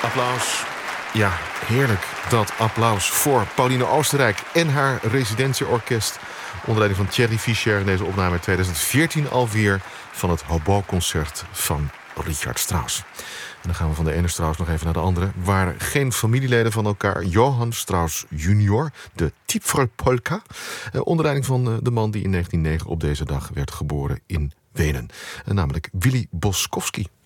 Applaus. Ja, heerlijk. Dat applaus voor Pauline Oostenrijk en haar residentieorkest onder leiding van Thierry Fischer in deze opname 2014 alweer van het Hobo-concert van Richard Strauss. En dan gaan we van de ene Strauss nog even naar de andere. Waren geen familieleden van elkaar. Johann Strauss junior, de Tipfel-polka. Onder leiding van de man die in 1909 op deze dag werd geboren in Wenen. Namelijk Willy Boskowski.